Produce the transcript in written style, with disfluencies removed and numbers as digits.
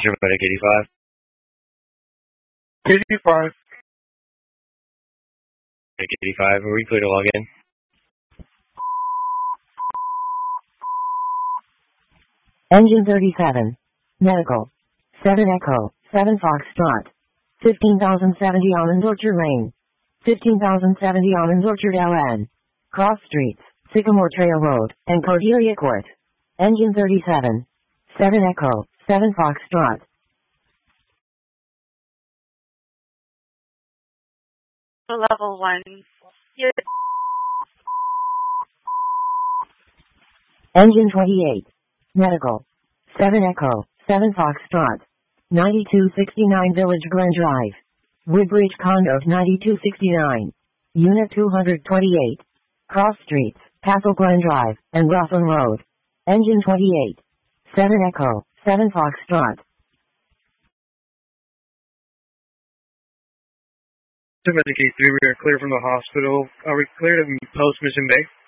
Paramedic 85. 85. 85, are we clear to log in? Engine 37. Medical. 7 Echo, 7 Foxtrot. 15,070 Almond Orchard Lane. 15,070 Almond Orchard LN. Cross Streets, Sycamore Trail Road, and Cordelia Court. Engine 37. 7 Echo, 7 Foxtrot. Level 1. Yes. Engine 28. Medical. 7 Echo, 7 Foxtrot. 9269 Village Glen Drive. Woodbridge Condos 9269. Unit 228. Cross Streets, Castle Glen Drive, and Rothland Road. Engine 28. 7 Echo, 7 Foxtrot. Paramedic 83, we are clear from the hospital. Are we clear to post Mission Bay?